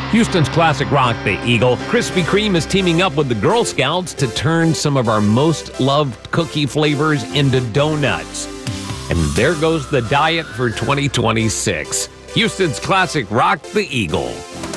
Houston's classic rock, the Eagle. Krispy Kreme is teaming up with the Girl Scouts to turn some of our most loved cookie flavors into donuts. And there goes the diet for 2026. Houston's classic rock, the Eagle.